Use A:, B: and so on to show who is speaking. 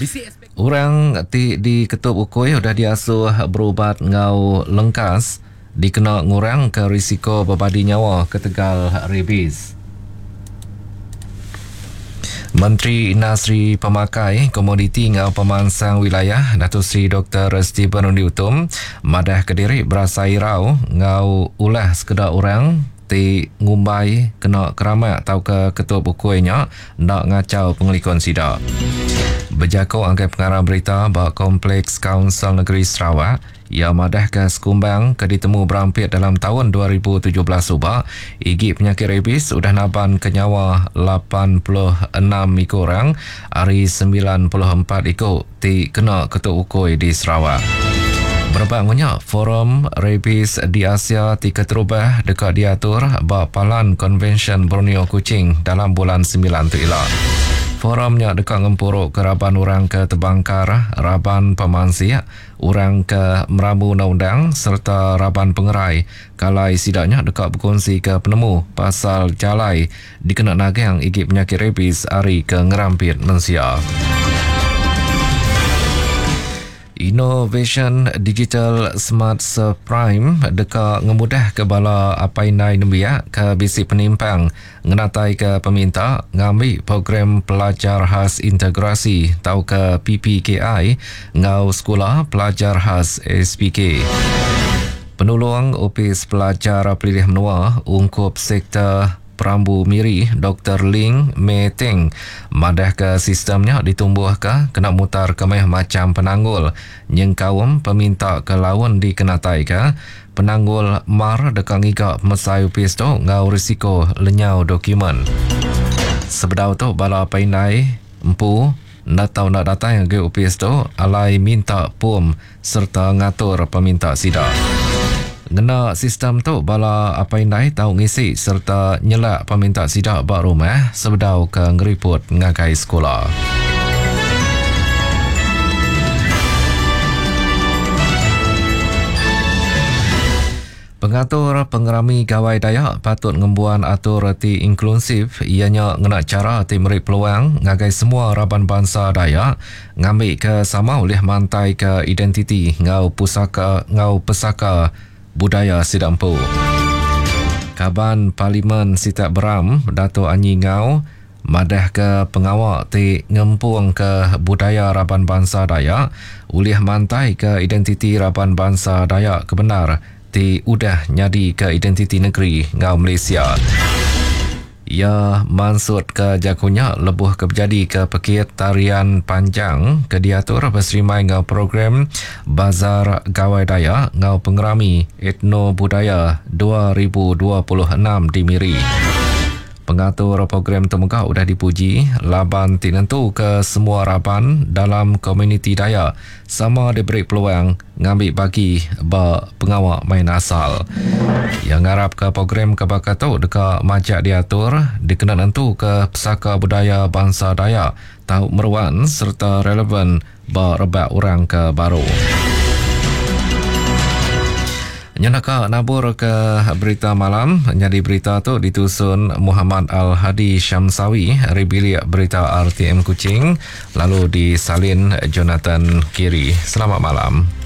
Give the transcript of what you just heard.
A: Orang di Ketuk Ukui sudah diasuh berubat ngau lengkas dikena ngurang ke risiko berbadi nyawa ketegal rabies. Menteri Nasri Pemakai Komoditi ngau Pemansang Wilayah Datuk Seri Dr. Stephen Undi Utum madah Kediri berasa irau ngau ulah sekedar orang ti ngumbai kena keramat atau ke Ketua Bukuinya nak ngacau pengelikon sidak. Berjakau angkat pengarah berita bahawa Kompleks Kaunsil Negeri Sarawak ia madah ke sekumbang ke ditemu berampit dalam tahun 2017 subak igi penyakit rabies sudah naban ke nyawa 86 ekor orang hari 94 ekor ti kena Ketua Ukui di Sarawak. Berbangnya forum rabies di Asia ti keterubah dekat diatur Bapalan Convention Borneo Kuching dalam bulan 9 tu ilah. Forumnya dekat ngempuruk ke Raban orang ke Tebangkar, Raban Pemansi, orang ke Meramu Undang serta Raban Pengerai. Kalai sidaknya dekat berkongsi ke penemu pasal jalai dikena nagang igi penyakit rabies hari ke ngerampit mensia. Innovation Digital Smart Prime dekat ngemudah ke bala apainai nembiak ke bisi penimpang ngenatai ke peminta ngambil program pelajar khas integrasi tau ke PPKI ngau sekolah pelajar khas SPK. Penolong Opis Pelajar Pilih Menua ungkup sektor Perambu Miri Dr. Ling Mei Ting madah ke sistemnya ditumbuh ke kena mutar kemeh macam penanggul yang kaum peminta ke lawan dikenatai ke penanggul mar dekang iga mesai upis tu ngau risiko lenyau dokumen. Sebedau tu bala painai empu natau nak datang ke upis tu alai minta pum serta ngatur peminta sidak. Gena sistem tu bala apainai tahu ngisi serta nyelak peminta sidak bak rumah sebedau ke ngeriput ngakai sekolah. Pengatur pengerami gawai Dayak patut ngembuan atur reti inklusif ianya ngena cara ti meri peluang ngagai semua raban bangsa Dayak ngambil ke sama oleh mantai ke identiti ngau pesaka budaya Sidampu. Kaban Parlimen Sitak Beram Dato' Anyi Ngau madah ke pengawak ti ngempung ke budaya Raban Bangsa Dayak ulih mantai ke identiti Raban Bangsa Dayak kebenar ti udah nyadi ke identiti negeri ngau Malaysia. Ia mansut ke jakunya lebuh ke berjadi ke pekit tarian panjang ke diatur berserimai ngau program Bazar Gawai Dayak ngau pengerami etno budaya 2026 di Miri. Pengatur program temugah sudah dipuji laban tinentu ke semua raban dalam komuniti Dayak sama diberi peluang ngambil bagi pengawak main asal. Yang ngarap ke program kebakatu dekat majak diatur dikena nentu ke pesaka budaya bangsa Dayak tahu meruan serta relevan rebak orang ke baru. Nyanaka nabur ke berita malam. Jadi berita tu ditusun Muhammad Al-Hadi Syamsawi dari bilik berita RTM Kuching lalu disalin Jonathan Kiri. Selamat malam.